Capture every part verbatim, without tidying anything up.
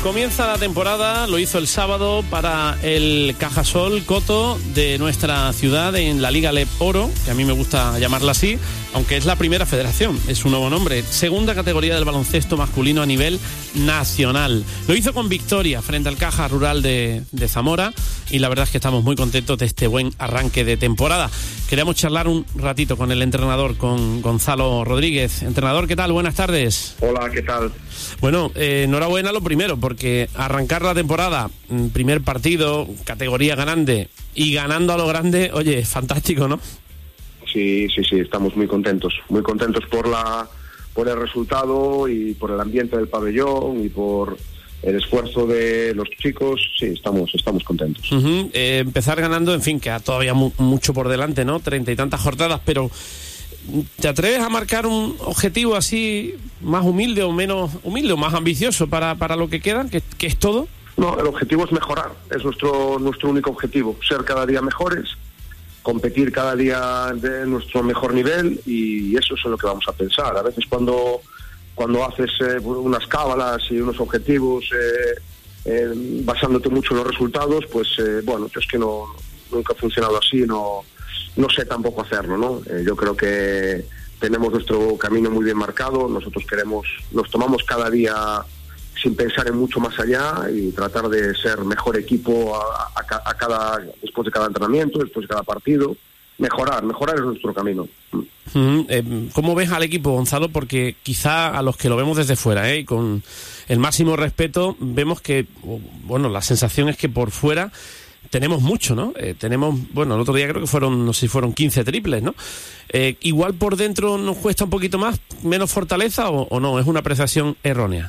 Comienza la temporada, lo hizo el sábado para el Cajasol Coto de nuestra ciudad en la Liga Leb Oro, que a mí me gusta llamarla así, aunque es la primera federación, es un nuevo nombre, segunda categoría del baloncesto masculino a nivel nacional. Lo hizo con victoria frente al Caja Rural de, de Zamora y la verdad es que estamos muy contentos de este buen arranque de temporada. Queríamos charlar un ratito con el entrenador, con Gonzalo Rodríguez. Entrenador, ¿qué tal? Buenas tardes. Hola, ¿qué tal? Bueno, eh, enhorabuena lo primero, porque arrancar la temporada, primer partido, categoría grande y ganando a lo grande, oye, fantástico, ¿no? Sí, sí, sí, estamos muy contentos, muy contentos por la por el resultado y por el ambiente del pabellón y por el esfuerzo de los chicos. Sí, estamos estamos contentos. Uh-huh. Eh, empezar ganando, en fin, que todavía mu- mucho por delante, ¿no? Treinta y tantas jornadas, pero ¿te atreves a marcar un objetivo así más humilde o menos humilde o más ambicioso para, para lo que queda, que, que es todo? No, el objetivo es mejorar, es nuestro nuestro único objetivo, ser cada día mejores, competir cada día de nuestro mejor nivel, y eso es en lo que vamos a pensar. A veces cuando cuando haces eh, unas cábalas y unos objetivos eh, eh, basándote mucho en los resultados, pues eh, bueno, yo es que no nunca he funcionado así, no no sé tampoco hacerlo, ¿no? Eh, yo creo que tenemos nuestro camino muy bien marcado, nosotros queremos, nos tomamos cada día sin pensar en mucho más allá y tratar de ser mejor equipo a, a, a cada después de cada entrenamiento, después de cada partido. Mejorar, mejorar es nuestro camino. Uh-huh. Eh, ¿Cómo ves al equipo, Gonzalo? Porque quizá a los que lo vemos desde fuera, ¿eh? Y con el máximo respeto, vemos que, bueno, la sensación es que por fuera tenemos mucho, ¿no? Eh, tenemos, bueno, el otro día creo que fueron, no sé si fueron quince triples, ¿no? Eh, igual por dentro nos cuesta un poquito más, menos fortaleza, o, o no, es una apreciación errónea.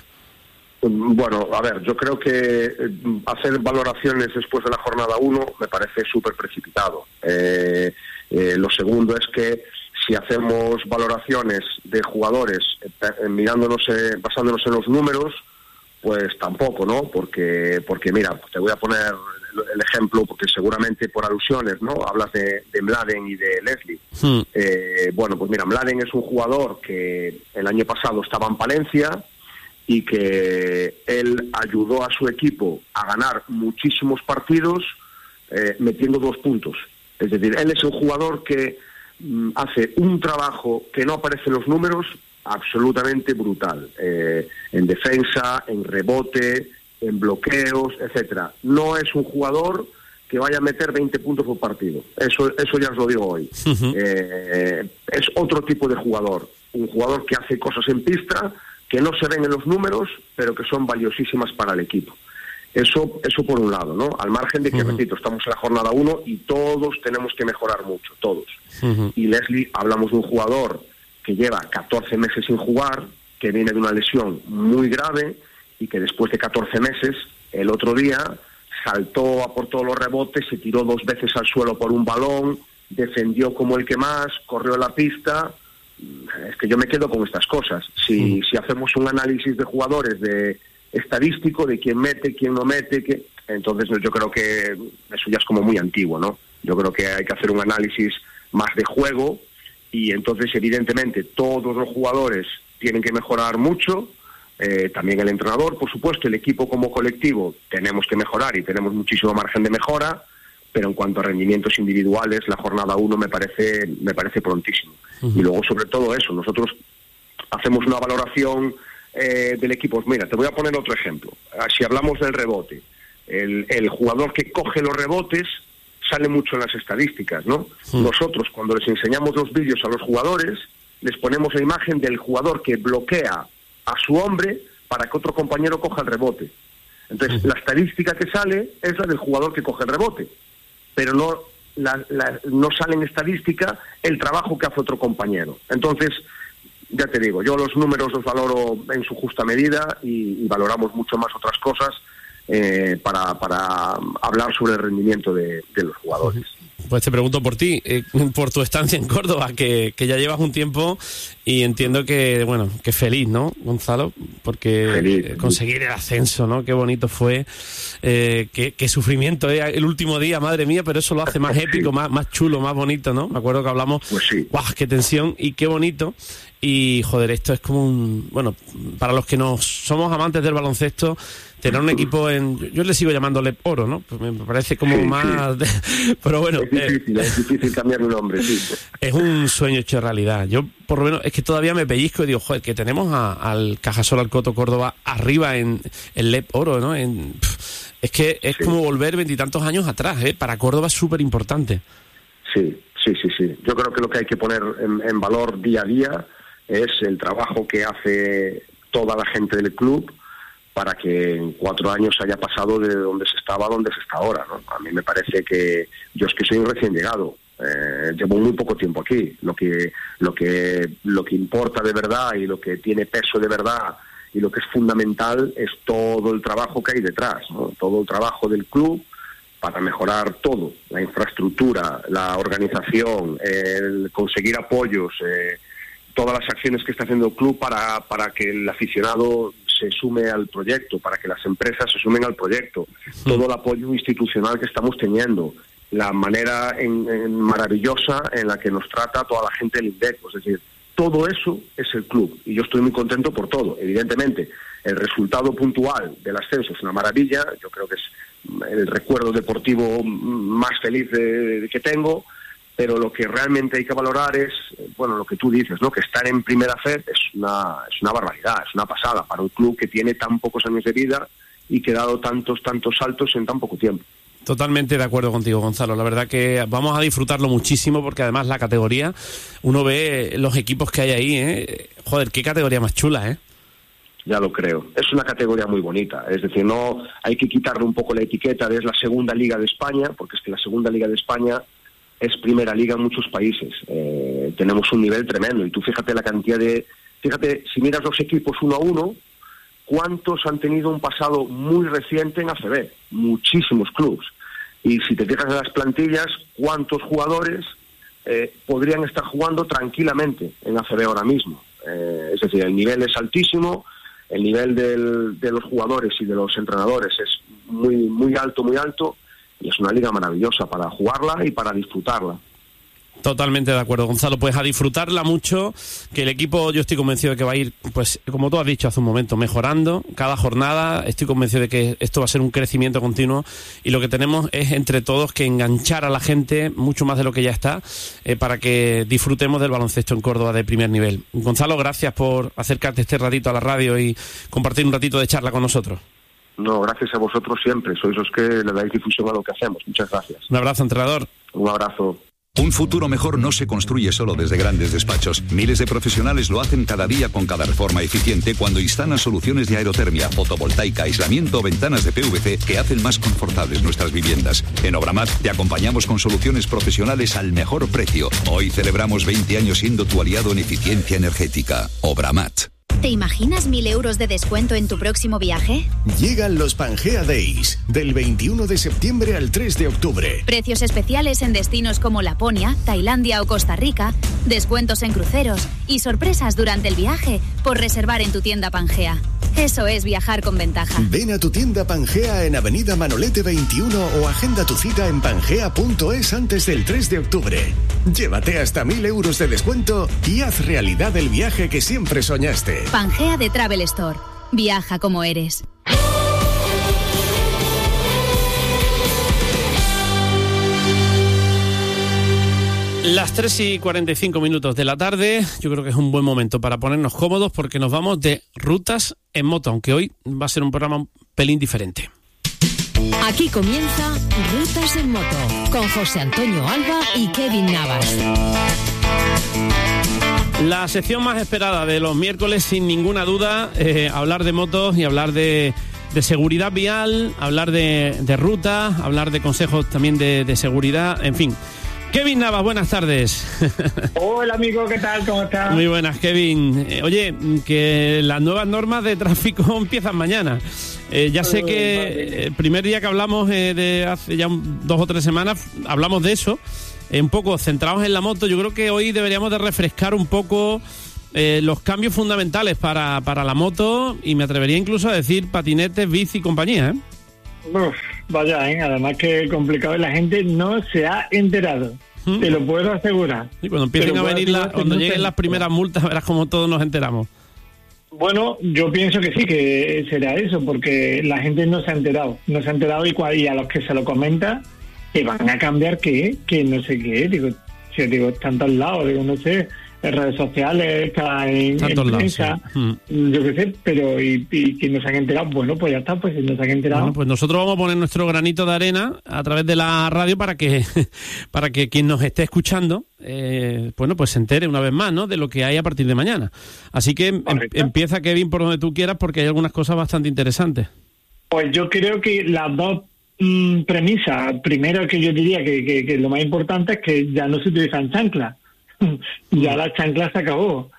Bueno, a ver, yo creo que hacer valoraciones después de la jornada uno me parece súper precipitado. Eh, eh, lo segundo es que si hacemos valoraciones de jugadores eh, mirándonos, eh, basándonos en los números, pues tampoco, ¿no? Porque, porque mira, te voy a poner el ejemplo, porque seguramente por alusiones, ¿no? Hablas de, de Mladen y de Leslie. Hmm. Eh, bueno, pues mira, Mladen es un jugador que el año pasado estaba en Palencia y que él ayudó a su equipo a ganar muchísimos partidos eh, metiendo dos puntos. Es decir, él es un jugador que mm, hace un trabajo que no aparece en los números absolutamente brutal, eh, en defensa, en rebote, en bloqueos, etcétera. No es un jugador que vaya a meter veinte puntos por partido, eso eso ya os lo digo hoy. Uh-huh. Eh, es otro tipo de jugador, un jugador que hace cosas en pista que no se ven en los números, pero que son valiosísimas para el equipo. Eso eso por un lado, ¿no? Al margen de que, uh-huh. repito, estamos en la jornada uno y todos tenemos que mejorar mucho, todos. Uh-huh. Y Leslie, hablamos de un jugador que lleva catorce meses sin jugar, que viene de una lesión muy grave y que después de catorce meses, el otro día, saltó a por todos los rebotes, se tiró dos veces al suelo por un balón, defendió como el que más, corrió la pista. Es que yo me quedo con estas cosas. Si, mm. si hacemos un análisis de jugadores de estadístico, de quién mete, quién no mete, que, entonces yo creo que eso ya es como muy antiguo, ¿no? Yo creo que hay que hacer un análisis más de juego y entonces evidentemente todos los jugadores tienen que mejorar mucho, eh, también el entrenador, por supuesto, el equipo como colectivo tenemos que mejorar y tenemos muchísimo margen de mejora, pero en cuanto a rendimientos individuales, la jornada uno me parece me parece prontísimo. Uh-huh. Y luego, sobre todo eso, nosotros hacemos una valoración eh, del equipo. Mira, te voy a poner otro ejemplo. Si hablamos del rebote, el, el jugador que coge los rebotes sale mucho en las estadísticas, ¿no? Uh-huh. Nosotros, cuando les enseñamos los vídeos a los jugadores, les ponemos la imagen del jugador que bloquea a su hombre para que otro compañero coja el rebote. Entonces, uh-huh. la estadística que sale es la del jugador que coge el rebote, pero no la, la, no sale en estadística el trabajo que hace otro compañero. Entonces, ya te digo, yo los números los valoro en su justa medida y, y valoramos mucho más otras cosas eh, para, para hablar sobre el rendimiento de, de los jugadores. Pues te pregunto por ti, eh, por tu estancia en Córdoba, que, que ya llevas un tiempo y entiendo que, bueno, que feliz, ¿no, Gonzalo? Porque feliz, feliz. Conseguir el ascenso, ¿no? Qué bonito fue, eh, qué, qué sufrimiento, ¿eh? El último día, madre mía, pero eso lo hace más épico, sí. más, más chulo, más bonito, ¿no? Me acuerdo que hablamos, pues sí. ¡Guau, qué tensión! Y qué bonito. y joder, esto es como un... Bueno, para los que no somos amantes del baloncesto, tener un equipo en... Yo le sigo llamando Lep Oro, ¿no? Pues me parece como sí, más... Sí. De, pero bueno... Es difícil, eh, es difícil cambiar el nombre, sí. Es un sueño hecho realidad. Yo, por lo menos, es que todavía me pellizco y digo, joder, que tenemos a, al Cajasol, al Coto Córdoba, arriba en el Lep Oro, ¿no? En, pff, es que es sí. como volver veintitantos años atrás, ¿eh? Para Córdoba es súper importante. Sí, sí, sí, sí. Yo creo que lo que hay que poner en, en valor día a día es el trabajo que hace toda la gente del club para que en cuatro años haya pasado de donde se estaba a donde se está ahora, ¿no? A mí me parece que yo es que soy un recién llegado, eh, llevo muy poco tiempo aquí. Lo que lo que lo que importa de verdad y lo que tiene peso de verdad y lo que es fundamental es todo el trabajo que hay detrás, ¿no? Todo el trabajo del club para mejorar todo, la infraestructura, la organización, el conseguir apoyos, eh, todas las acciones que está haciendo el club para, para que el aficionado se sume al proyecto, para que las empresas se sumen al proyecto, todo el apoyo institucional que estamos teniendo, la manera en, en maravillosa en la que nos trata toda la gente del Indeco, es decir, todo eso es el club y yo estoy muy contento por todo. Evidentemente, el resultado puntual del ascenso es una maravilla, yo creo que es el recuerdo deportivo más feliz de, de que tengo, pero lo que realmente hay que valorar es, bueno, lo que tú dices, ¿no? Que estar en Primera Fed es una, es una barbaridad, es una pasada para un club que tiene tan pocos años de vida y que ha dado tantos, tantos saltos en tan poco tiempo. Totalmente de acuerdo contigo, Gonzalo. La verdad que vamos a disfrutarlo muchísimo porque además la categoría, uno ve los equipos que hay ahí, ¿eh? Joder, qué categoría más chula, ¿eh? Ya lo creo. Es una categoría muy bonita. Es decir, no hay que quitarle un poco la etiqueta de es la segunda liga de España, porque es que la segunda liga de España es primera liga en muchos países. Eh, tenemos un nivel tremendo. Y tú fíjate la cantidad de... Fíjate, si miras los equipos uno a uno, ¿cuántos han tenido un pasado muy reciente en A C B? Muchísimos clubes. Y si te fijas en las plantillas, ¿cuántos jugadores eh, podrían estar jugando tranquilamente en A C B ahora mismo? Eh, es decir, el nivel es altísimo. El nivel del, de los jugadores y de los entrenadores es muy muy alto, muy alto, y es una liga maravillosa para jugarla y para disfrutarla. Totalmente de acuerdo, Gonzalo, pues a disfrutarla mucho, que el equipo yo estoy convencido de que va a ir, pues como tú has dicho hace un momento, mejorando cada jornada. Estoy convencido de que esto va a ser un crecimiento continuo y lo que tenemos es entre todos que enganchar a la gente mucho más de lo que ya está, eh, para que disfrutemos del baloncesto en Córdoba de primer nivel. Gonzalo, gracias por acercarte este ratito a la radio y compartir un ratito de charla con nosotros. No, gracias a vosotros siempre, sois los que le dais difusión a lo que hacemos. Muchas gracias. Un abrazo, entrenador. Un abrazo. Un futuro mejor no se construye solo desde grandes despachos. Miles de profesionales lo hacen cada día con cada reforma eficiente cuando instalan soluciones de aerotermia, fotovoltaica, aislamiento o ventanas de P V C que hacen más confortables nuestras viviendas. En Obramat te acompañamos con soluciones profesionales al mejor precio. Hoy celebramos veinte años siendo tu aliado en eficiencia energética. Obramat. ¿Te imaginas mil euros de descuento en tu próximo viaje? Llegan los Pangea Days, del veintiuno de septiembre al tres de octubre. Precios especiales en destinos como Laponia, Tailandia o Costa Rica, descuentos en cruceros y sorpresas durante el viaje por reservar en tu tienda Pangea. Eso es viajar con ventaja. Ven a tu tienda Pangea en Avenida Manolete veintiuno o agenda tu cita en pangea punto es antes del tres de octubre. Llévate hasta mil euros de descuento y haz realidad el viaje que siempre soñaste. Pangea de Travel Store. Viaja como eres. Las tres y cuarenta y cinco minutos de la tarde, yo creo que es un buen momento para ponernos cómodos porque nos vamos de rutas en moto, aunque hoy va a ser un programa un pelín diferente. Aquí comienza Rutas en Moto, con José Antonio Alba y Kevin Navas. La sección más esperada de los miércoles, sin ninguna duda, eh, hablar de motos y hablar de, de seguridad vial, hablar de, de ruta, hablar de consejos también de, de seguridad, en fin. Kevin Navas, buenas tardes. Hola amigo, ¿qué tal? ¿Cómo estás? Muy buenas, Kevin. Eh, oye, que las nuevas normas de tráfico empiezan mañana. Eh, ya sé que el primer día que hablamos, eh, de hace ya un, dos o tres semanas, hablamos de eso, eh, un poco centrados en la moto. Yo creo que hoy deberíamos de refrescar un poco eh, los cambios fundamentales para, para la moto y me atrevería incluso a decir patinetes, bici y compañía, ¿eh? Uf, vaya, ¿eh? Además que complicado y la gente no se ha enterado. ¿Mm? Te lo puedo asegurar. Y cuando empiecen Te a lo venir, puedo la, asegurar cuando que no lleguen te- las primeras multas, verás como todos nos enteramos. Bueno, yo pienso que sí, que será eso, porque la gente no se ha enterado, no se ha enterado y, cua- y a los que se lo comenta, que van a cambiar qué, que no sé qué, digo, si digo, están todos lados, digo, no sé, en redes sociales, está en, Está en en todos lados, prensa, sí. Mm. yo qué sé, pero y, y que no se han enterado, bueno, pues ya está, pues si no se han enterado. Bueno, pues nosotros vamos a poner nuestro granito de arena a través de la radio para que para que quien nos esté escuchando, eh, bueno, pues se entere una vez más, ¿no?, de lo que hay a partir de mañana. Así que em- Correcto. empieza, Kevin, por donde tú quieras, porque hay algunas cosas bastante interesantes. Pues yo creo que las dos mm, premisas, primero que yo diría que, que, que lo más importante es que ya no se utilizan chanclas, ya la chancla se acabó.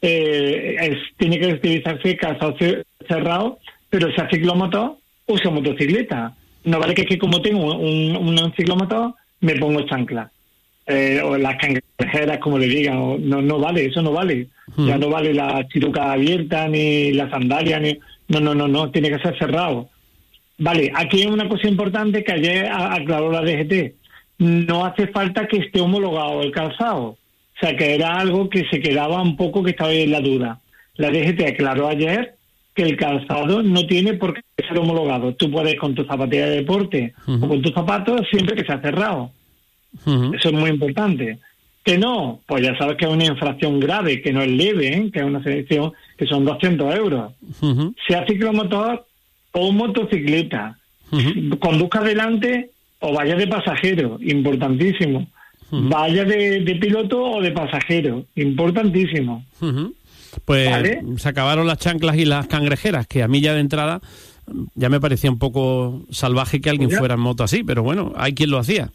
Eh, es, tiene que utilizarse calzado ce- cerrado, pero sea ciclomotor o sea motocicleta. No vale que, es que como tengo un, un ciclomotor, me pongo chancla. Eh, o las cangrejeras, como le digan, o, no no vale, eso no vale. Hmm. Ya no vale la chiruca abierta, ni la sandalia, ni... No, no, no, no, tiene que ser cerrado. Vale, aquí hay una cosa importante que ayer a- aclaró la D G T. No hace falta que esté homologado el calzado. O sea, que era algo que se quedaba un poco que estaba ahí en la duda. La D G T aclaró ayer que el calzado no tiene por qué ser homologado. Tú puedes con tu zapatilla de deporte Ujú. o con tus zapatos siempre que sea cerrado. Ujú. Eso es muy importante. Que no, pues ya sabes que es una infracción grave, que no es leve, ¿eh? Que es una sanción que son doscientos euros. Ujú. Sea ciclomotor o motocicleta. Ujú. Conduzca adelante o vaya de pasajero, importantísimo. Ujú. Vaya de, de piloto o de pasajero, importantísimo. Ujú. Pues Vale. se acabaron las chanclas y las cangrejeras, que a mí ya de entrada ya me parecía un poco salvaje que alguien Ya. fuera en moto así, pero bueno, hay quien lo hacía.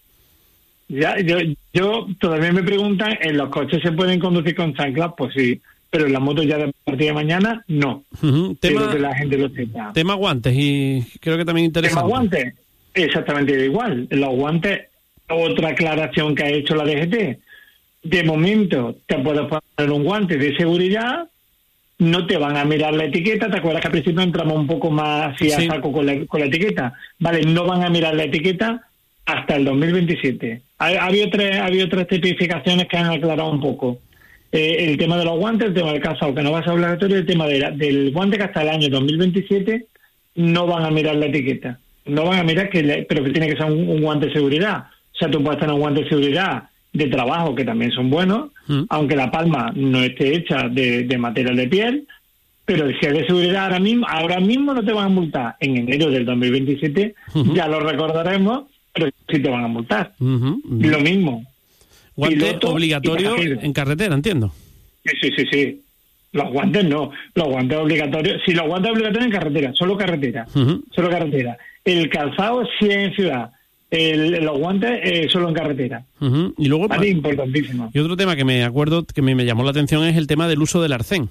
Ya, yo, yo todavía me preguntan, ¿en los coches se pueden conducir con chanclas? Pues sí, pero en la moto ya de partir de mañana, no. Ujú. Quiero Tema, que la gente lo sepa. tema guantes, y creo que también ¿Tema interesante. guantes? Exactamente igual. Los guantes, otra aclaración que ha hecho la D G T. De momento, te puedes poner un guante de seguridad, no te van a mirar la etiqueta. ¿Te acuerdas que al principio entramos un poco más así a Sí. saco con la, con la etiqueta? Vale, no van a mirar la etiqueta hasta el dos mil veintisiete. Ha, ha habido tres, ha habido tres tipificaciones que han aclarado un poco. Eh, el tema de los guantes, el tema del calzado, que no va a ser obligatorio, el tema de la- del guante que hasta el año dos mil veintisiete no van a mirar la etiqueta. No van a mirar, que le- pero que tiene que ser un, un guante de seguridad. O sea, tú puedes tener un guante de seguridad de trabajo, que también son buenos, Mm. aunque la palma no esté hecha de, de material de piel, pero si es de seguridad ahora mismo, ahora mismo no te van a multar. En enero del dos mil veintisiete Ujú. ya lo recordaremos, pero sí te van a multar. Ujú. Lo mismo. Guante piloto y obligatorio pasajero. en carretera, entiendo. Sí, sí, sí, sí. Los guantes no. Los guantes obligatorios. Sí, los guantes obligatorios en carretera. Solo carretera. Ujú. Solo carretera. El calzado sí en ciudad. El, los guantes eh, solo en carretera. Ujú. Y luego, Vale, importantísimo. y otro tema que me acuerdo, que me, me llamó la atención, es el tema del uso del arcén.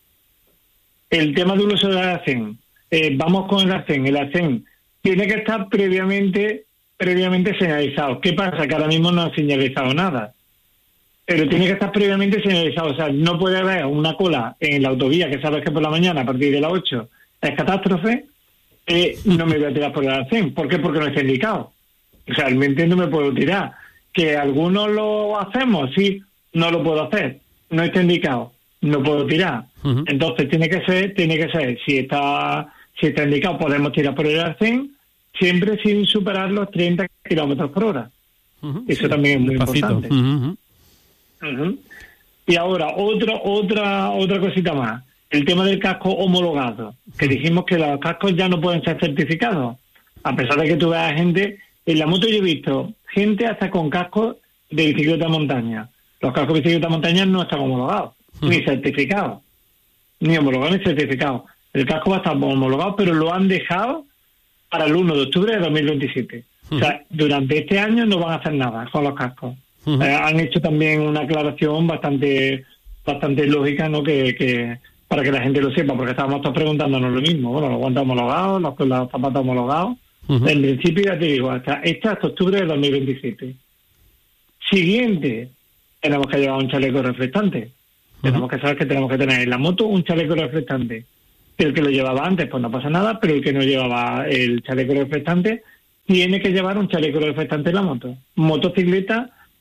El tema del uso del arcén. Eh, vamos con el arcén. El arcén tiene que estar previamente previamente señalizado. ¿Qué pasa? Que ahora mismo no ha señalizado nada. Pero tiene que estar previamente señalizado. O sea, no puede haber una cola en la autovía, que sabes que por la mañana, a partir de las ocho, es catástrofe. Eh, no me voy a tirar por el arcén. ¿Por qué? Porque no está indicado. Realmente no me puedo tirar. Que algunos lo hacemos, sí, no lo puedo hacer. No está indicado, no puedo tirar. Ujú. Entonces tiene que ser, tiene que ser, si está, si está indicado, podemos tirar por el arcén, siempre sin superar los treinta kilómetros por hora. Ujú. Eso también es muy Despacito. importante. Ujú, ujú. Ujú. Y ahora, otro, otra, otra cosita más. El tema del casco homologado, que dijimos que los cascos ya no pueden ser certificados. A pesar de que tú veas gente, en la moto yo he visto gente hasta con cascos de bicicleta de montaña. Los cascos de bicicleta de montaña no están homologados, Hmm. ni certificados. Ni homologados ni certificados. El casco va a estar homologado, pero lo han dejado para el uno de octubre de dos mil veintisiete. O sea, durante este año no van a hacer nada con los cascos. Ujú. Eh, han hecho también una aclaración bastante bastante lógica, ¿no? Que, que para que la gente lo sepa, porque estábamos todos preguntándonos lo mismo. Bueno, los guantes homologados, los, los zapatos homologados. Ujú. En principio, ya te digo, hasta, hasta hasta octubre de dos mil veintisiete. Siguiente, tenemos que llevar un chaleco reflectante. Tenemos que saber que tenemos que tener en la moto un chaleco reflectante. El que lo llevaba antes, pues no pasa nada, pero el que no llevaba el chaleco reflectante tiene que llevar un chaleco reflectante en la moto. Motocicleta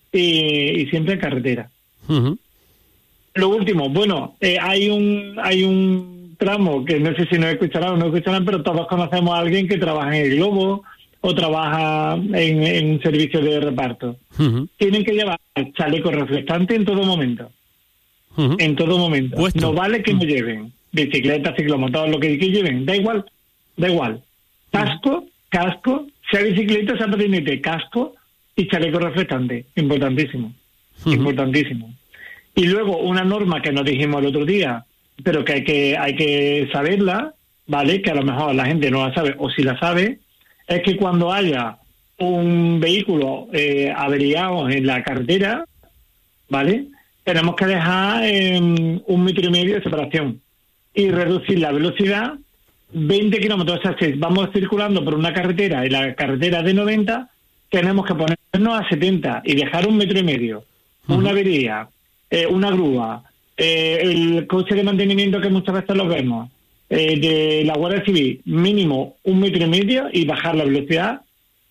y, y siempre en carretera. Uh-huh. Lo último, bueno, eh, hay un hay un tramo que no sé si nos escucharán o no escucharán, pero todos conocemos a alguien que trabaja en el Globo o trabaja en, en un servicio de reparto. Uh-huh. Tienen que llevar chaleco reflectante en todo momento. Uh-huh. En todo momento. Puesto. No vale que uh-huh. no lleven bicicleta, ciclomotor, lo que, que lleven, da igual, da igual. Casco, uh-huh. casco, sea bicicleta, sea patinete, casco y chaleco reflectante. Importantísimo. Uh-huh. Importantísimo. Y luego una norma que nos dijimos el otro día, pero que hay que hay que saberla, ¿vale? Que a lo mejor la gente no la sabe, o si la sabe, es que cuando haya un vehículo eh, averiado en la carretera, ¿vale? Tenemos que dejar eh, un metro y medio de separación y reducir la velocidad veinte kilómetros. O sea, si vamos circulando por una carretera y la carretera de noventa, tenemos que ponernos a setenta y dejar un metro y medio. Uh-huh. Una avería, eh, una grúa, eh, el coche de mantenimiento que muchas veces lo vemos, eh, de la Guardia Civil, mínimo un metro y medio y bajar la velocidad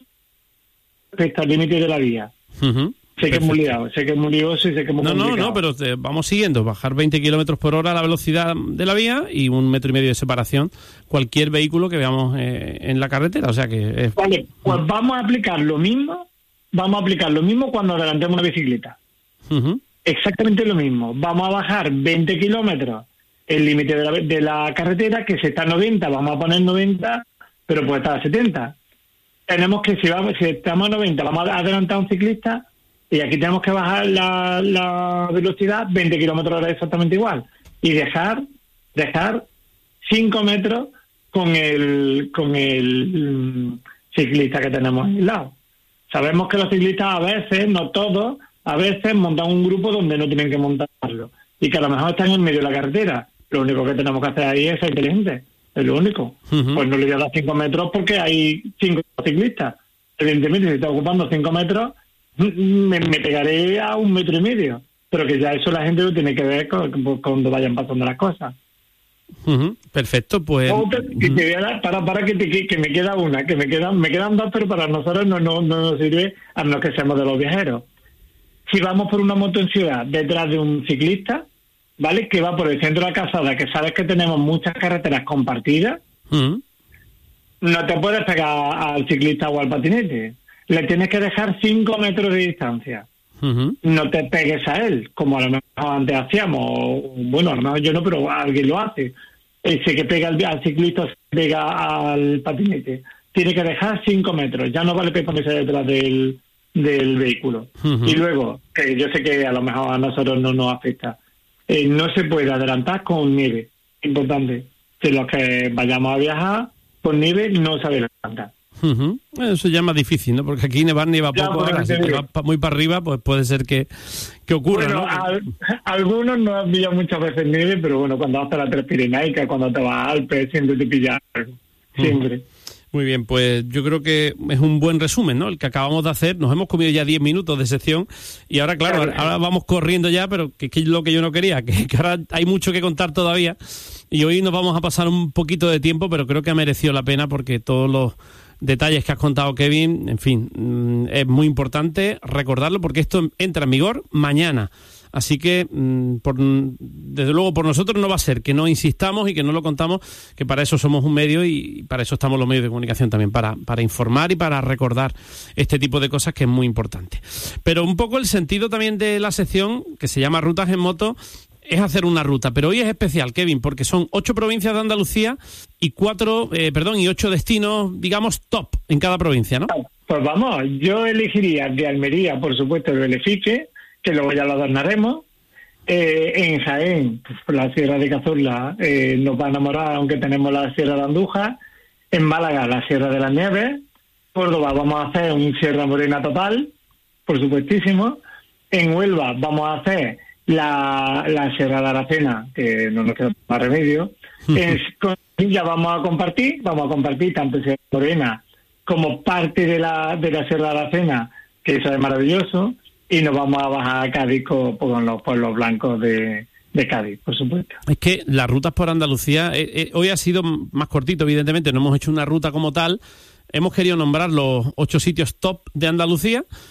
respecto al límite de la vía. Uh-huh. Sé que es muy liado, sé que es muy lioso y sé que es muy No, complicado. no, no, pero te, vamos siguiendo. Bajar veinte kilómetros por hora la velocidad de la vía y un metro y medio de separación cualquier vehículo que veamos eh, en la carretera. O sea que... Es... Vale, pues vamos a aplicar lo mismo, vamos a aplicar lo mismo cuando adelantemos una bicicleta. Uh-huh. Exactamente lo mismo. Vamos a bajar veinte kilómetros el límite de la, de la carretera, que si está a noventa, vamos a poner noventa, pero puede estar a setenta. Tenemos que, si, vamos, si estamos a noventa, vamos a adelantar a un ciclista... Y aquí tenemos que bajar la, la velocidad veinte kilómetros hora exactamente igual. Y dejar dejar cinco metros con el con el um, ciclista que tenemos al lado. Sabemos que los ciclistas a veces, no todos, a veces montan un grupo donde no tienen que montarlo. Y que a lo mejor están en medio de la carretera. Lo único que tenemos que hacer ahí es ser inteligente. Es lo único. Uh-huh. Pues no le voy a dar cinco metros porque hay cinco ciclistas. Evidentemente, si está ocupando cinco metros... Me, me pegaré a un metro y medio, pero que ya eso la gente lo tiene que ver con, con, cuando vayan pasando las cosas. Uh-huh. Perfecto, pues. O te, que te voy a dar, para para que, te, que, que me queda una, que me quedan me quedan dos, pero para nosotros no, no, no nos sirve, a no que seamos de los viajeros. Si vamos por una moto en ciudad detrás de un ciclista, ¿vale? Que va por el centro de la calzada, que sabes que tenemos muchas carreteras compartidas, uh-huh. no te puedes pegar al ciclista o al patinete. Le tienes que dejar cinco metros de distancia. Uh-huh. No te pegues a él, como a lo mejor antes hacíamos. Bueno, a lo mejor yo no, pero alguien lo hace. Ese que pega al, al ciclista se pega al patinete. Tiene que dejar cinco metros. Ya no vale ponerse detrás del, del vehículo. Uh-huh. Y luego, que yo sé que a lo mejor a nosotros no nos afecta, eh, no se puede adelantar con nieve. Importante. Si los que vayamos a viajar con nieve no se adelanta. Uh-huh. Eso ya es más difícil, ¿no? Porque aquí nevar nieva poco, ahora si te vas muy para arriba, pues puede ser que, que ocurra, bueno, ¿no? Al, algunos no han pillado muchas veces nieve, pero bueno, cuando vas a la Transpirenaica, cuando te vas a Alpes, siempre te pillas algo, siempre. Uh-huh. Muy bien, pues yo creo que es un buen resumen, ¿no? El que acabamos de hacer. Nos hemos comido ya diez minutos de sección y ahora, claro, ahora, ahora vamos corriendo ya, pero que, que es lo que yo no quería, que, que ahora hay mucho que contar todavía y hoy nos vamos a pasar un poquito de tiempo, pero creo que ha merecido la pena porque todos los detalles que has contado, Kevin, en fin, es muy importante recordarlo porque esto entra en vigor mañana. Así que, por, desde luego, por nosotros no va a ser que no insistamos y que no lo contamos, que para eso somos un medio y para eso estamos los medios de comunicación también, para, para informar y para recordar este tipo de cosas que es muy importante. Pero un poco el sentido también de la sección, que se llama Rutas en Moto, es hacer una ruta, pero hoy es especial, Kevin, porque son ocho provincias de Andalucía y cuatro, eh, perdón, y ocho destinos, digamos, top en cada provincia, ¿no? Pues vamos, yo elegiría de Almería, por supuesto, el Belefique, que luego ya lo adornaremos. Eh, en Jaén, pues, la Sierra de Cazorla eh, nos va a enamorar, aunque tenemos la Sierra de Andújar. En Málaga, la Sierra de las Nieves. Córdoba, vamos a hacer un Sierra Morena total, por supuestísimo. En Huelva, vamos a hacer la, la Sierra de Aracena, que no nos queda más remedio. En Sevilla vamos a compartir, vamos a compartir tanto Sierra Morena como parte de la, de la Sierra de Aracena, que eso es maravilloso. Y nos vamos a bajar a Cádiz con, con los pueblos blancos de, de Cádiz, por supuesto. Es que las rutas por Andalucía, eh, eh, hoy ha sido más cortito, evidentemente, no hemos hecho una ruta como tal. Hemos querido nombrar los ocho sitios top de Andalucía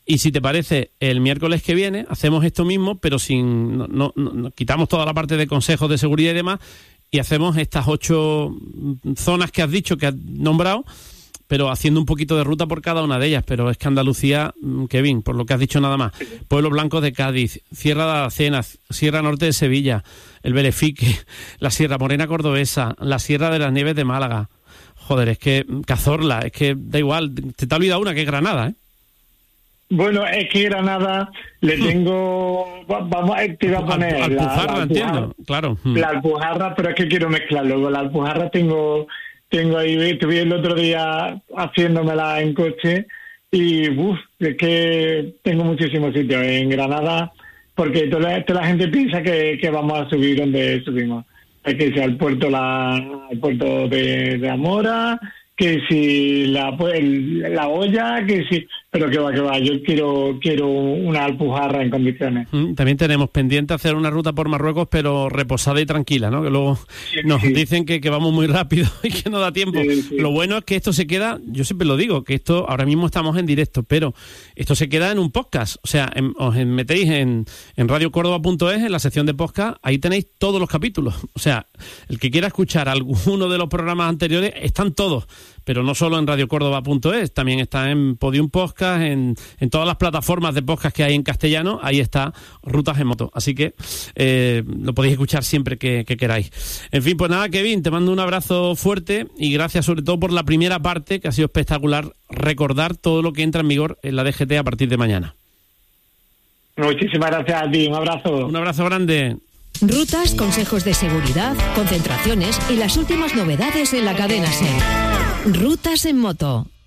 Y si te parece, el miércoles que viene hacemos esto mismo, pero sin no, no, no, quitamos toda la parte de consejos de seguridad y demás, y hacemos estas ocho zonas que has dicho, que has nombrado, pero haciendo un poquito de ruta por cada una de ellas. Pero es que Andalucía, Kevin, por lo que has dicho nada más, Pueblos Blancos de Cádiz, Sierra de Aracena, Sierra Norte de Sevilla, el Belefique, la Sierra Morena Cordobesa, la Sierra de las Nieves de Málaga. Joder, es que Cazorla, es que da igual, te te ha olvidado una, que es Granada, ¿eh? Bueno, es que Granada le tengo... Vamos, te iba a poner... Al, la, Alpujarra, la entiendo, claro. La Alpujarra, pero es que quiero mezclarlo. Con la Alpujarra tengo... Tengo ahí, estuve el otro día haciéndomela en coche y uff, es que tengo muchísimos sitios en Granada, porque toda la, toda la gente piensa que, que vamos a subir donde subimos. Es que sea el puerto la el puerto de, de Amora, que si la el, la olla, que si, pero que va, que va, yo quiero quiero una Alpujarra en condiciones. También tenemos pendiente hacer una ruta por Marruecos, pero reposada y tranquila, ¿no? Que luego sí, nos sí. dicen que, que vamos muy rápido y que no da tiempo. Sí, sí. Lo bueno es que esto se queda, yo siempre lo digo, que esto, ahora mismo estamos en directo, pero esto se queda en un podcast. O sea, en, os metéis en, en radio córdoba punto es, en la sección de podcast, ahí tenéis todos los capítulos. O sea, el que quiera escuchar alguno de los programas anteriores, están todos. Pero no solo en radio córdoba punto es, también está en Podium Podcast, en, en todas las plataformas de podcast que hay en castellano, ahí está Rutas en Moto. Así que eh, lo podéis escuchar siempre que, que queráis. En fin, pues nada, Kevin, te mando un abrazo fuerte y gracias sobre todo por la primera parte, que ha sido espectacular, recordar todo lo que entra en vigor en la D G T a partir de mañana. Muchísimas gracias a ti, un abrazo. Un abrazo grande. Rutas, consejos de seguridad, concentraciones y las últimas novedades en la cadena SER. Rutas en Moto.